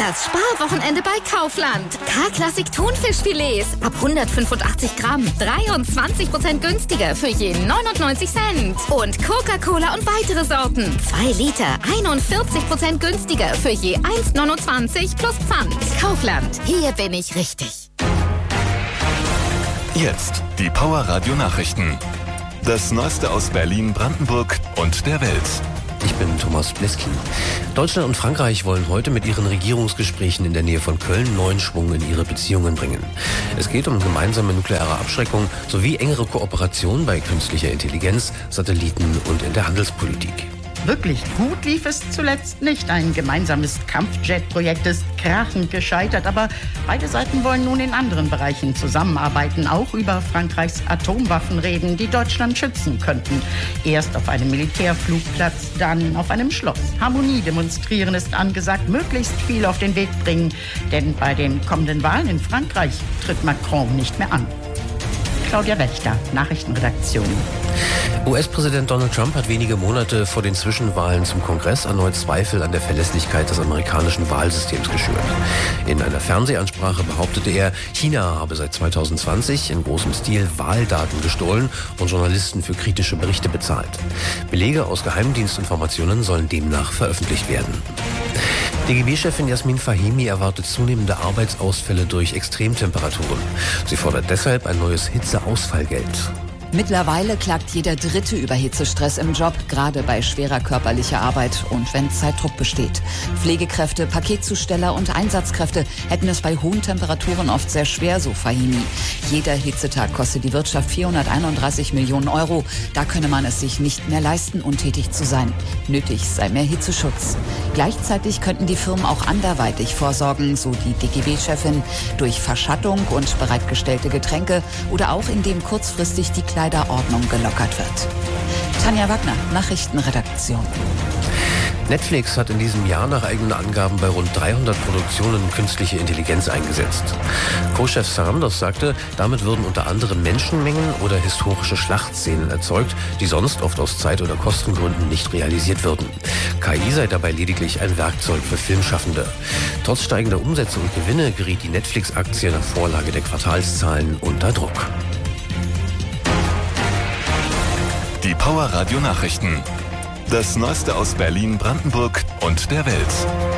Das Sparwochenende bei Kaufland. K-Klassik Thunfischfilets ab 185 Gramm. 23% günstiger für je 99 Cent. Und Coca-Cola und weitere Sorten. 2 Liter, 41% günstiger für je 1,29 plus Pfand. Kaufland, hier bin ich richtig. Jetzt die Power Radio Nachrichten. Das Neueste aus Berlin, Brandenburg und der Welt. Ich bin Thomas Bleski. Deutschland und Frankreich wollen heute mit ihren Regierungsgesprächen in der Nähe von Köln neuen Schwung in ihre Beziehungen bringen. Es geht um gemeinsame nukleare Abschreckung sowie engere Kooperation bei künstlicher Intelligenz, Satelliten und in der Handelspolitik. Wirklich gut lief es zuletzt nicht. Ein gemeinsames Kampfjet-Projekt ist krachend gescheitert, aber beide Seiten wollen nun in anderen Bereichen zusammenarbeiten, auch über Frankreichs Atomwaffen reden, die Deutschland schützen könnten. Erst auf einem Militärflugplatz, dann auf einem Schloss. Harmonie demonstrieren ist angesagt, möglichst viel auf den Weg bringen, denn bei den kommenden Wahlen in Frankreich tritt Macron nicht mehr an. Claudia Wächter, Nachrichtenredaktion. US-Präsident Donald Trump hat wenige Monate vor den Zwischenwahlen zum Kongress erneut Zweifel an der Verlässlichkeit des amerikanischen Wahlsystems geschürt. In einer Fernsehansprache behauptete er, China habe seit 2020 in großem Stil Wahldaten gestohlen und Journalisten für kritische Berichte bezahlt. Belege aus Geheimdienstinformationen sollen demnach veröffentlicht werden. DGB-Chefin Jasmin Fahimi erwartet zunehmende Arbeitsausfälle durch Extremtemperaturen. Sie fordert deshalb ein neues Hitzeausfallgeld. Mittlerweile klagt jeder Dritte über Hitzestress im Job, gerade bei schwerer körperlicher Arbeit und wenn Zeitdruck besteht. Pflegekräfte, Paketzusteller und Einsatzkräfte hätten es bei hohen Temperaturen oft sehr schwer, so Fahimi. Jeder Hitzetag kostet die Wirtschaft 431 Millionen Euro. Da könne man es sich nicht mehr leisten, untätig zu sein. Nötig sei mehr Hitzeschutz. Gleichzeitig könnten die Firmen auch anderweitig vorsorgen, so die DGB-Chefin, durch Verschattung und bereitgestellte Getränke oder auch indem kurzfristig die Kleiderordnung gelockert wird. Tanja Wagner, Nachrichtenredaktion. Netflix hat in diesem Jahr nach eigenen Angaben bei rund 300 Produktionen künstliche Intelligenz eingesetzt. Co-Chef Sanders sagte, damit würden unter anderem Menschenmengen oder historische Schlachtszenen erzeugt, die sonst oft aus Zeit- oder Kostengründen nicht realisiert würden. KI sei dabei lediglich ein Werkzeug für Filmschaffende. Trotz steigender Umsätze und Gewinne geriet die Netflix-Aktie nach Vorlage der Quartalszahlen unter Druck. Die Power Radio Nachrichten. Das Neueste aus Berlin, Brandenburg und der Welt.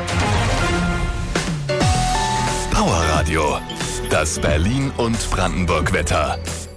Power Radio. Das Berlin und Brandenburg Wetter.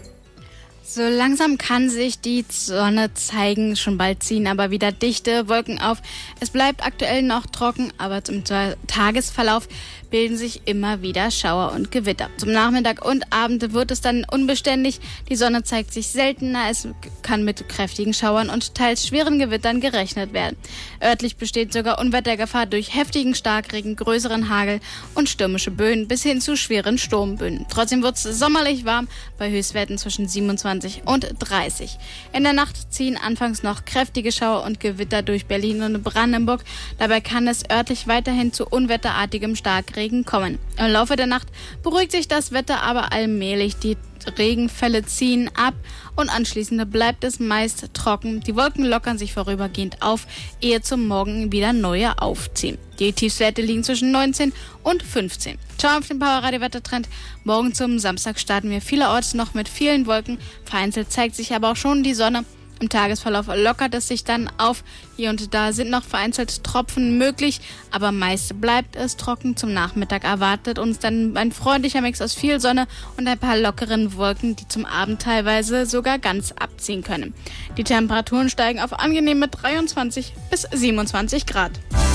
So langsam kann sich die Sonne zeigen, schon bald ziehen aber wieder dichte Wolken auf. Es bleibt aktuell noch trocken, aber zum Tagesverlauf bilden sich immer wieder Schauer und Gewitter. Zum Nachmittag und Abend wird es dann unbeständig. Die Sonne zeigt sich seltener. Es kann mit kräftigen Schauern und teils schweren Gewittern gerechnet werden. Örtlich besteht sogar Unwettergefahr durch heftigen Starkregen, größeren Hagel und stürmische Böen bis hin zu schweren Sturmböen. Trotzdem wird es sommerlich warm bei Höchstwerten zwischen 27 und 30. In der Nacht ziehen anfangs noch kräftige Schauer und Gewitter durch Berlin und Brandenburg. Dabei kann es örtlich weiterhin zu unwetterartigem Starkregen kommen. Im Laufe der Nacht beruhigt sich das Wetter aber allmählich. Die Regenfälle ziehen ab und anschließend bleibt es meist trocken. Die Wolken lockern sich vorübergehend auf, ehe zum Morgen wieder neue aufziehen. Die Tiefstwerte liegen zwischen 19 und 15. Schauen wir auf den Power-Radio-Wettertrend. Morgen zum Samstag starten wir vielerorts noch mit vielen Wolken. Vereinzelt zeigt sich aber auch schon die Sonne. Im Tagesverlauf lockert es sich dann auf. Hier und da sind noch vereinzelt Tropfen möglich, aber meist bleibt es trocken. Zum Nachmittag erwartet uns dann ein freundlicher Mix aus viel Sonne und ein paar lockeren Wolken, die zum Abend teilweise sogar ganz abziehen können. Die Temperaturen steigen auf angenehme 23 bis 27 Grad.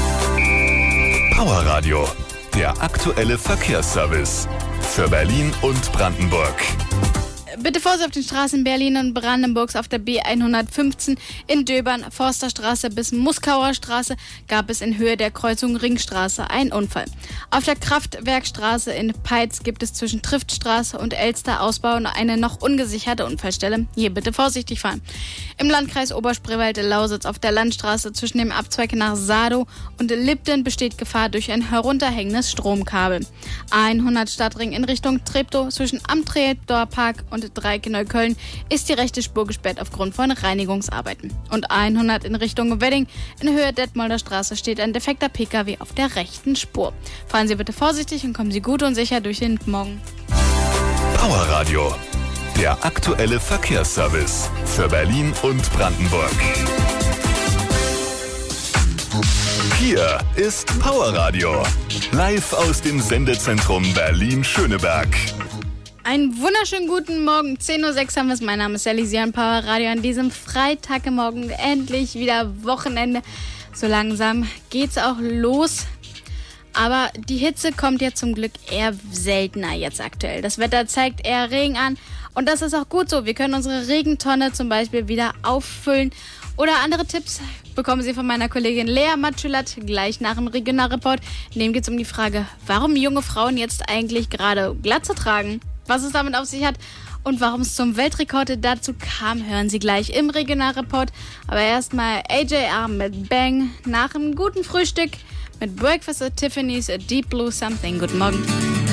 Power Radio, der aktuelle Verkehrsservice für Berlin und Brandenburg. Bitte Vorsicht auf den Straßen Berlin und Brandenburgs. Auf der B115 in Döbern, Forsterstraße bis Muskauer Straße gab es in Höhe der Kreuzung Ringstraße einen Unfall. Auf der Kraftwerkstraße in Peitz gibt es zwischen Triftstraße und Elster Ausbau eine noch ungesicherte Unfallstelle. Hier bitte vorsichtig fahren. Im Landkreis Oberspreewald-Lausitz auf der Landstraße zwischen dem Abzweig nach Sadow und Lipten besteht Gefahr durch ein herunterhängendes Stromkabel. A100 Stadtring in Richtung Treptow zwischen am Treptower Park und und Dreieck-Neukölln ist die rechte Spur gesperrt aufgrund von Reinigungsarbeiten. Und 100 in Richtung Wedding in Höhe Detmolder Straße steht ein defekter PKW auf der rechten Spur. Fahren Sie bitte vorsichtig und kommen Sie gut und sicher durch den Morgen. Powerradio, der aktuelle Verkehrsservice für Berlin und Brandenburg. Hier ist Powerradio, live aus dem Sendezentrum Berlin-Schöneberg. Einen wunderschönen guten Morgen, 10:06 Uhr haben wir es. Mein Name ist Sally, Sie hören Powerradio an diesem Freitagmorgen. Endlich wieder Wochenende. So langsam geht's auch los. Aber die Hitze kommt ja zum Glück eher seltener jetzt aktuell. Das Wetter zeigt eher Regen an und das ist auch gut so. Wir können unsere Regentonne zum Beispiel wieder auffüllen. Oder andere Tipps bekommen Sie von meiner Kollegin Lea Matschulat gleich nach dem Regionalreport. In dem geht es um die Frage, warum junge Frauen jetzt eigentlich gerade Glatze tragen, was es damit auf sich hat und warum es zum Weltrekord dazu kam, hören Sie gleich im Regionalreport. Aber erstmal AJR mit Bang nach einem guten Frühstück mit Breakfast at Tiffany's, A Deep Blue Something. Guten Morgen.